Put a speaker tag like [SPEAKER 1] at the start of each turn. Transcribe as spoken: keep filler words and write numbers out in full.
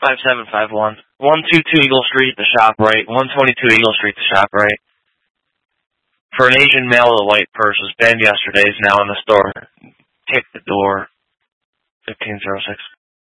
[SPEAKER 1] five seven five one. one twenty-two Eagle Street, the shop right. one twenty-two Eagle Street, the shop right. For an Asian male with a white purse was banned yesterday, is now in the store. Kick the door. fifteen oh six.